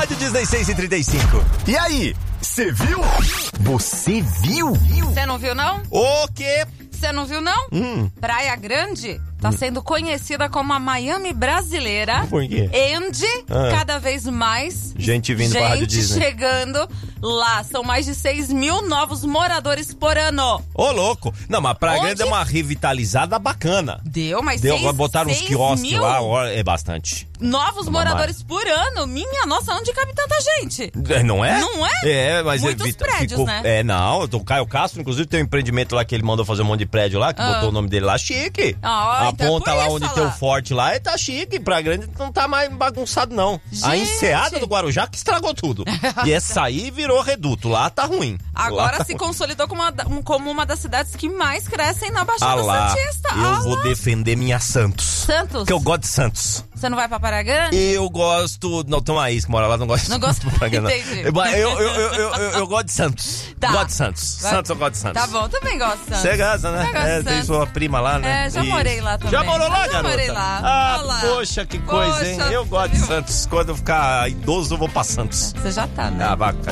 Rádio Disney 6h35. E aí, você viu? Você viu? Você não viu, não? O quê? Você não viu, não? Praia Grande tá sendo conhecida como a Miami brasileira. Por quê? Cada vez mais gente vindo pra Rádio Disney. chegando lá. São mais de 6 mil novos moradores por ano. Ô, louco. Não, mas a Praia Grande é uma revitalizada bacana. Mas botaram uns quiosques mil lá, é bastante. novos moradores por ano. Minha nossa, onde cabe tanta gente? Não é? Não é? É, mas muitos prédios, né? Não, o Caio Castro, inclusive, tem um empreendimento lá que ele mandou fazer um monte de prédio lá, que botou o nome dele lá, chique. A então ponta lá onde lá. tem o forte lá, tá chique. Praia Grande não tá mais bagunçado, não. Gente. A enseada do Guarujá que estragou tudo. E essa aí virou reduto. Lá tá ruim. Agora lá se consolidou como uma das cidades que mais crescem na Baixada Santista. Eu vou defender minha Santos. Santos? Porque eu gosto de Santos. Você não vai pra Praia Grande? Eu gosto... Não, tem uma ex que mora lá, não gosto Não gosto. de Praia Grande. Entendi. Eu gosto de Santos. Tá. Gosto de Santos. Santos, eu gosto de Santos. Tá bom, também gosto de Santos. Você gosta, né? Eu gosto de Tem Santos. sua prima lá, né? Já morei lá também. Já morou lá, Já garota? morei lá. Ah, Olá. poxa, que coisa, hein? Poxa, Eu gosto de Santos. Quando eu ficar idoso, eu vou pra Santos. Você já tá, né? Ah, vai